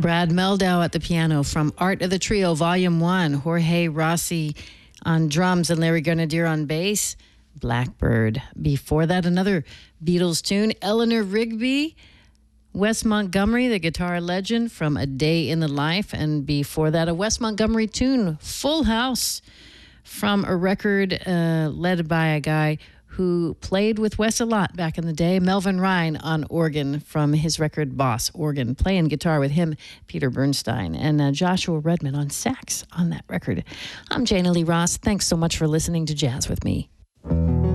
Brad Meldau at the piano from Art of the Trio, Volume 1. Jorge Rossi on drums and Larry Grenadier on bass. Blackbird. Before that, another Beatles tune, Eleanor Rigby. Wes Montgomery, the guitar legend, from A Day in the Life. And before that, a Wes Montgomery tune, Full House, from a record led by a guy who played with Wes a lot back in the day, Melvin Ryan on organ from his record Boss Organ. Playing guitar with him, Peter Bernstein, and Joshua Redman on sax on that record. I'm Jana Lee Ross. Thanks so much for listening to Jazz with Me.